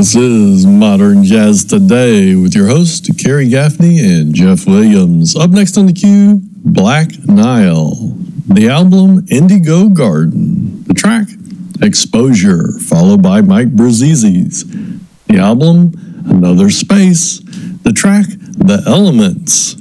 This is Modern Jazz Today with your hosts, Kerry Gaffney and Jeff Williams. Up next on the queue, Black Nile. The album, Indigo Garden. The track, Exposure, followed by Mike Brazizzi's. The album, Another Space. The track, The Elements.